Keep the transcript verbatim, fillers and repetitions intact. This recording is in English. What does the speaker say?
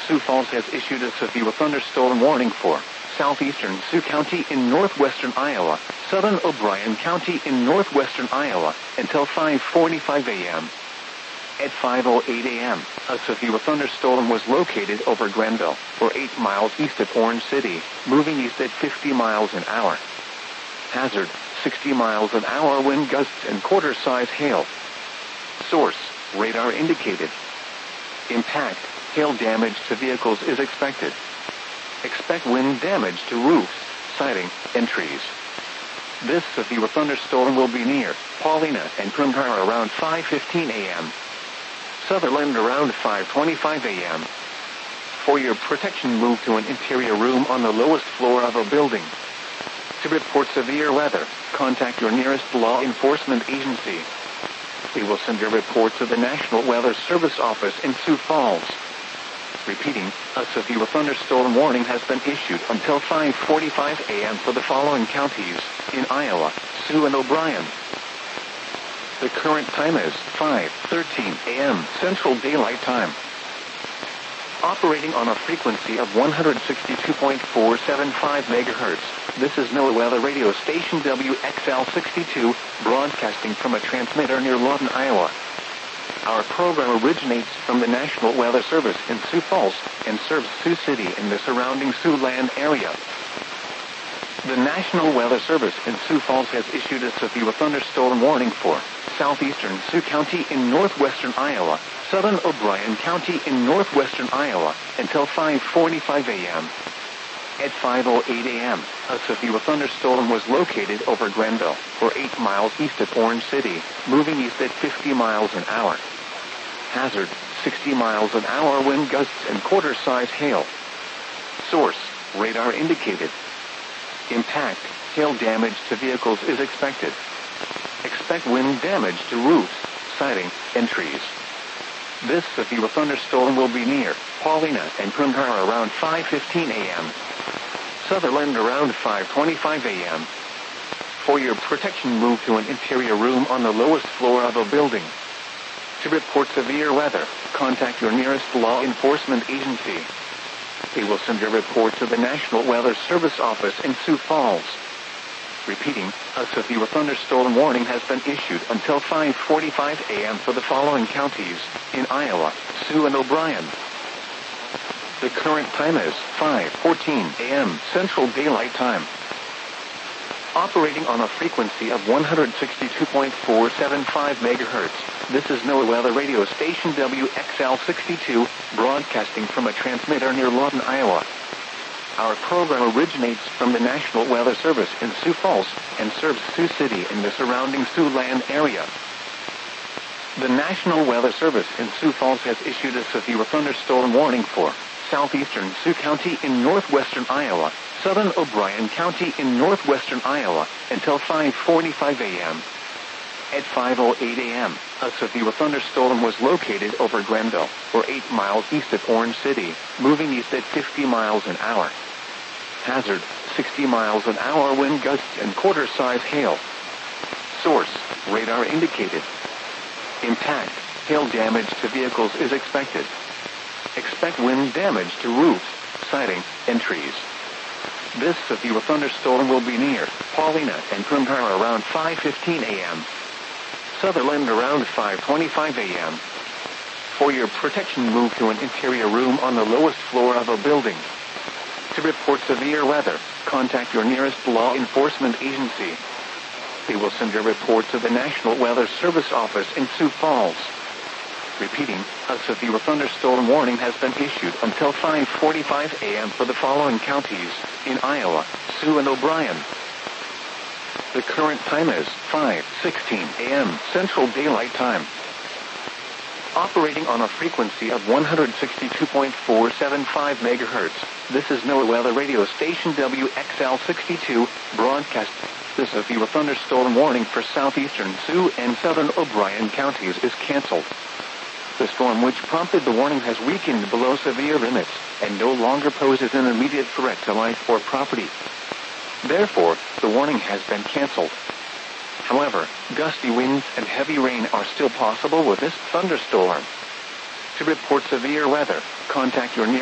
Sioux Falls has issued a severe thunderstorm warning for southeastern Sioux County in northwestern Iowa, southern O'Brien County in northwestern Iowa, until five forty-five a m At five oh eight a m, a severe thunderstorm was located over Grenville, or eight miles east of Orange City, moving east at fifty miles an hour. Hazard, sixty miles an hour wind gusts and quarter-size hail. Source, radar indicated. Impact, hail damage to vehicles is expected. Expect wind damage to roofs, siding, and trees. This severe thunderstorm will be near Paulina and Primghar around five fifteen a m Sutherland around five twenty-five a m For your protection, move to an interior room on the lowest floor of a building. To report severe weather, contact your nearest law enforcement agency. They will send your report to the National Weather Service office in Sioux Falls. Repeating, a severe thunderstorm warning has been issued until five forty-five a m for the following counties in Iowa, Sioux and O'Brien. The current time is five thirteen a m Central Daylight Time. Operating on a frequency of one hundred sixty-two point four seven five megahertz, this is NOAA Weather Radio Station W X L sixty-two, broadcasting from a transmitter near Lawton, Iowa. Our program originates from the National Weather Service in Sioux Falls and serves Sioux City and the surrounding Siouxland area. The National Weather Service in Sioux Falls has issued a severe thunderstorm warning for southeastern Sioux County in northwestern Iowa, southern O'Brien County in northwestern Iowa, until five forty-five a m At five oh eight a m, a severe thunderstorm was located over Grenville, or eight miles east of Orange City, moving east at fifty miles an hour. Hazard, sixty miles an hour wind gusts and quarter-size hail. Source, radar indicated. Impact, hail damage to vehicles is expected. Expect wind damage to roofs, siding, and trees. This severe thunderstorm will be near Paulina and Primghar around five fifteen a m Sutherland around five twenty-five a m For your protection, move to an interior room on the lowest floor of a building. To report severe weather, contact your nearest law enforcement agency. They will send your report to the National Weather Service office in Sioux Falls. Repeating, a severe thunderstorm warning has been issued until five forty-five a m for the following counties in Iowa, Sioux and O'Brien. The current time is five fourteen a m Central Daylight Time. Operating on a frequency of one hundred sixty-two point four seven five megahertz, this is NOAA Weather Radio Station W X L sixty-two, broadcasting from a transmitter near Lawton, Iowa. Our program originates from the National Weather Service in Sioux Falls and serves Sioux City and the surrounding Siouxland area. The National Weather Service in Sioux Falls has issued a severe thunderstorm warning for southeastern Sioux County in northwestern Iowa, southern O'Brien County in northwestern Iowa, until five forty-five a m At five oh eight a m, a severe thunderstorm was located over Grenville, or eight miles east of Orange City, moving east at fifty miles an hour. Hazard, sixty miles an hour wind gusts and quarter-size hail. Source, radar indicated. Impact, hail damage to vehicles is expected. Expect wind damage to roofs, siding, and trees. This severe thunderstorm will be near Paulina and Primghar around five fifteen a m Sutherland around five twenty-five a m For your protection, move to an interior room on the lowest floor of a building. To report severe weather, contact your nearest law enforcement agency. They will send your report to the National Weather Service office in Sioux Falls. Repeating, a severe thunderstorm warning has been issued until five forty-five a m for the following counties in Iowa, Sioux and O'Brien. The current time is five sixteen a m Central Daylight Time. Operating on a frequency of one hundred sixty-two point four seven five megahertz, this is NOAA Weather Radio Station W X L sixty-two, broadcast. The severe thunderstorm warning for southeastern Sioux and southern O'Brien counties is canceled. The storm which prompted the warning has weakened below severe limits and no longer poses an immediate threat to life or property. Therefore, the warning has been canceled. However, gusty winds and heavy rain are still possible with this thunderstorm. To report severe weather, contact your nearest